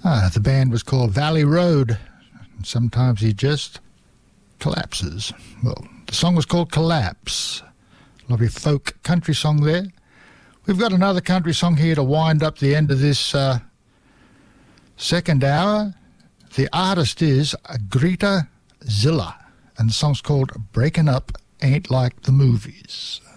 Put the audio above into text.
The band was called Valley Road. Sometimes he just collapses. Well, the song was called Collapse. Lovely folk country song there. We've got another country song here to wind up the end of this second hour. The artist is Greta Zilla, and the song's called Breaking Up Ain't Like the Movies.